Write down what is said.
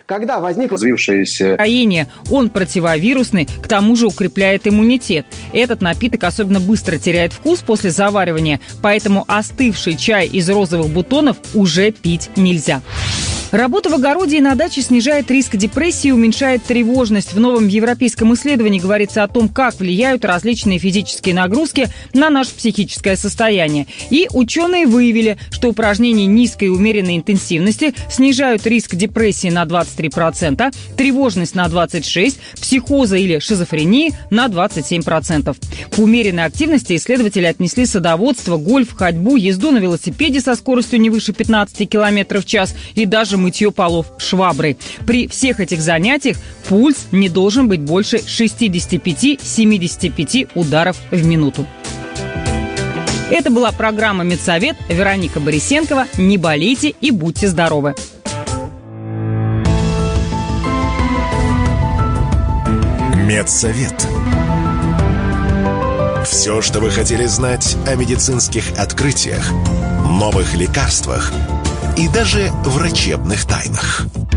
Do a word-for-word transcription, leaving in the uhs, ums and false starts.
когда возникла развившаяся... Он противовирусный, к тому же укрепляет иммунитет. Этот напиток особенно быстро теряет вкус после заваривания, поэтому остывший чай из розовых бутонов уже пить нельзя. Работа в огороде и на даче снижает риск депрессии и уменьшает тревожность. В новом европейском исследовании говорится о том, как влияют различные физические нагрузки на наше психическое состояние. И ученые выявили, что упражнения низкой и умеренной интенсивности снижают риск депрессии на двадцать три процента, тревожность на двадцать шесть процентов, психоза или шизофрении на двадцать семь процентов. К умеренной активности исследователи отнесли садоводство, гольф, ходьбу, езду на велосипеде со скоростью не выше пятнадцати километров в час и даже мытье полов шваброй. При всех этих занятиях пульс не должен быть больше шестидесяти пяти — семидесяти пяти ударов в минуту. Это была программа «Медсовет». Вероника Борисенкова. Не болейте и будьте здоровы. Медсовет. Все, что вы хотели знать о медицинских открытиях, новых лекарствах и даже врачебных тайнах.